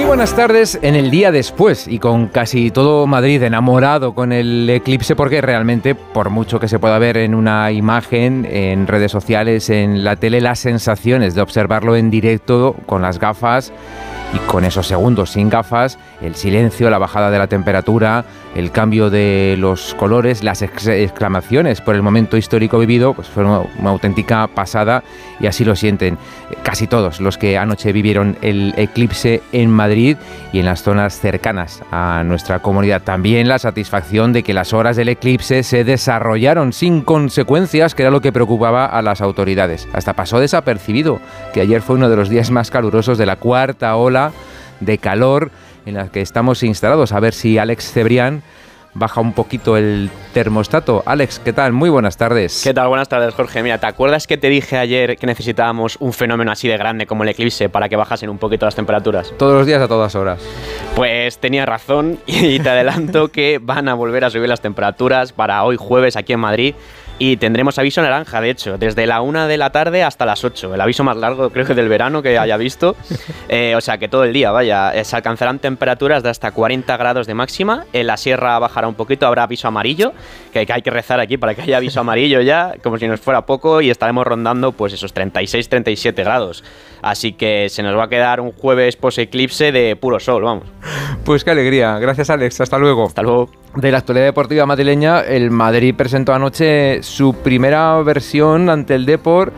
buenas tardes en el día después y con casi todo Madrid enamorado con el eclipse, porque realmente, por mucho que se pueda ver en una imagen, en redes sociales, en la tele, las sensaciones de observarlo en directo con las gafas y con esos segundos sin gafas, el silencio, la bajada de la temperatura, el cambio de los colores, las exclamaciones por el momento histórico vivido, pues fue una auténtica pasada, y así lo sienten casi todos los que anoche vivieron el eclipse en Madrid y en las zonas cercanas a nuestra comunidad. También la satisfacción de que las horas del eclipse se desarrollaron sin consecuencias, que era lo que preocupaba a las autoridades. Hasta pasó desapercibido que ayer fue uno de los días más calurosos de la cuarta ola de calor en la que estamos instalados. A ver si Alex Cebrián baja un poquito el termostato. Alex, ¿qué tal? Muy buenas tardes. ¿Qué tal? Buenas tardes, Jorge. Mira, ¿te acuerdas que te dije ayer que necesitábamos un fenómeno así de grande como el eclipse para que bajasen un poquito las temperaturas? Todos los días, a todas horas. Pues tenía razón y te adelanto que van a volver a subir las temperaturas para hoy jueves aquí en Madrid. Y tendremos aviso naranja, de hecho, desde la 1 de la tarde hasta las 8. El aviso más largo, creo que del verano que haya visto. O sea, que todo el día, vaya. Se alcanzarán temperaturas de hasta 40 grados de máxima. En la sierra bajará un poquito, habrá aviso amarillo. Que hay que rezar aquí para que haya aviso amarillo ya, como si nos fuera poco. Y estaremos rondando pues esos 36-37 grados. Así que se nos va a quedar un jueves post-eclipse de puro sol, vamos. Pues qué alegría. Gracias, Alex. Hasta luego. Hasta luego. De la actualidad deportiva madrileña, el Madrid presentó anoche su primera versión ante el Depor